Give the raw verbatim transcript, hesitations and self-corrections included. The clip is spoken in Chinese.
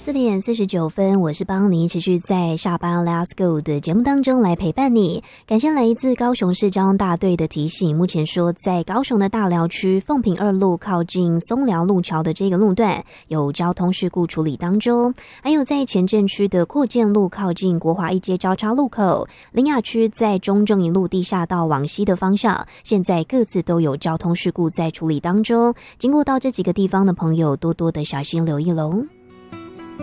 四点四十九分，我是邦尼，持续在下班 Let's Go 的节目当中来陪伴你。感谢来自高雄市交通大队的提醒，目前说在高雄的大寮区凤屏二路靠近松寮路桥的这个路段有交通事故处理当中，还有在前镇区的扩建路靠近国华一街交叉路口，苓雅区在中正一路地下道往西的方向，现在各自都有交通事故在处理当中，经过到这几个地方的朋友多多的小心留意喽。